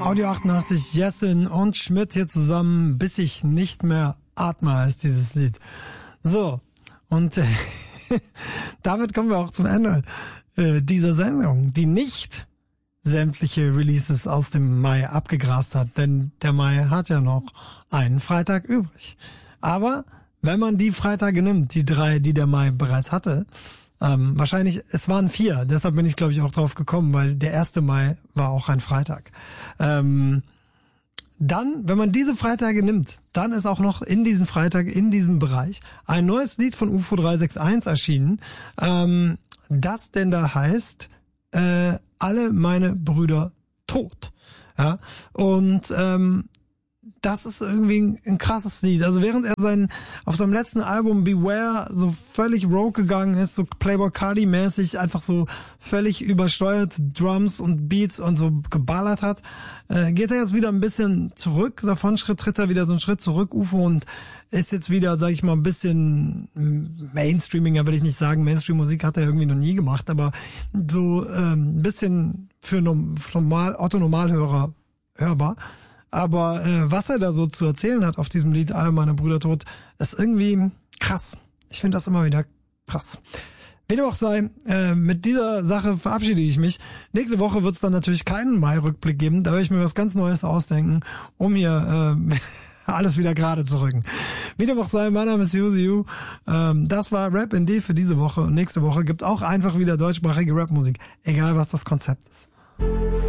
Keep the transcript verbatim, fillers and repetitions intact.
Audio achtundachtzig, Jessin und Schmidt hier zusammen, bis ich nicht mehr atme, heißt dieses Lied. So, und äh, damit kommen wir auch zum Ende äh, dieser Sendung, die nicht sämtliche Releases aus dem Mai abgegrast hat, denn der Mai hat ja noch einen Freitag übrig. Aber wenn man die Freitage nimmt, die drei, die der Mai bereits hatte, ähm, wahrscheinlich, es waren vier, deshalb bin ich, glaube ich, auch drauf gekommen, weil der erste Mai war auch ein Freitag. Ähm, dann, wenn man diese Freitage nimmt, dann ist auch noch in diesem Freitag, in diesem Bereich, ein neues Lied von U F O drei sechs eins erschienen, ähm, das denn da heißt, äh, alle meine Brüder tot. Ja, und ähm, das ist irgendwie ein, ein krasses Lied. Also während er sein auf seinem letzten Album Beware so völlig rogue gegangen ist, so Playboi Carti-mäßig einfach so völlig übersteuert Drums und Beats und so geballert hat, äh, geht er jetzt wieder ein bisschen zurück. Davon Schritt tritt er wieder so einen Schritt zurück, U F O, und ist jetzt wieder, sag ich mal, ein bisschen Mainstreaminger, will ich nicht sagen. Mainstream-Musik hat er irgendwie noch nie gemacht, aber so ähm, ein bisschen für normal, Otto-Normalhörer hörbar. Aber äh, was er da so zu erzählen hat auf diesem Lied Alle meine Brüder tot, ist irgendwie krass. Ich finde das immer wieder krass. Wie dem auch sei, äh, mit dieser Sache verabschiede ich mich. Nächste Woche wird es dann natürlich keinen Mai-Rückblick geben. Da werde ich mir was ganz Neues ausdenken, um hier äh, alles wieder gerade zu rücken. Wie dem auch sei, mein Name ist Yuziu. Ähm, das war Rap in D für diese Woche. Und nächste Woche gibt's auch einfach wieder deutschsprachige Rapmusik. Egal, was das Konzept ist.